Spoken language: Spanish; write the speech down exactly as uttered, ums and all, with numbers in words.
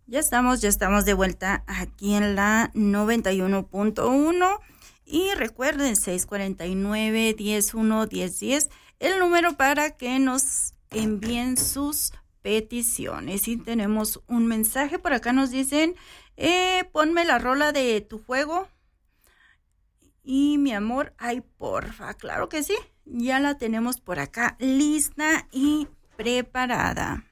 Ya estamos, ya estamos de vuelta aquí en la noventa y uno punto uno y recuerden seis cuarenta y nueve, diez uno, diez diez, el número para que nos envíen sus peticiones. Y tenemos un mensaje por acá, nos dicen, eh, ponme la rola de tu juego y mi amor, ay porfa, claro que sí, ya la tenemos por acá lista y preparada.